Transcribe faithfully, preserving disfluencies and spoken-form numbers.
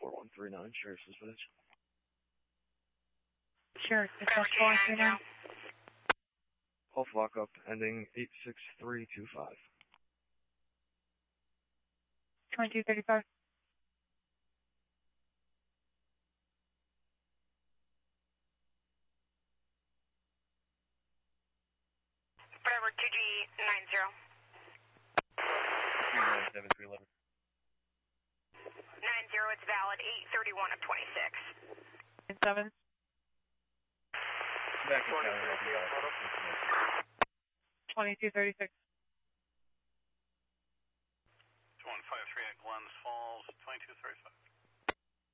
four one three nine, Sheriff's Dispatch. Sheriff's Dispatch four one three nine. Off lockup, ending eight six three two five. twenty-two thirty-five. Forever two G nine zero. nine seven three eleven. nine zero, it's valid, eight thirty-one of twenty-six. nine seven. Back in county. twenty-two thirty-six. one five three eight Glens Falls, twenty-two thirty-five.